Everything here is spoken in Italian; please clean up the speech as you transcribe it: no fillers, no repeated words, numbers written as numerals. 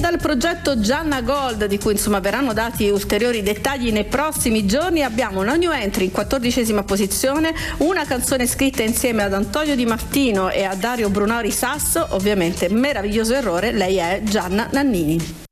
Dal progetto Gianna Gold, di cui insomma verranno dati ulteriori dettagli nei prossimi giorni, abbiamo una new entry in 14ª posizione, una canzone scritta insieme ad Antonio Di Martino e a Dario Brunori Sasso, ovviamente Meraviglioso errore, lei è Gianna Nannini.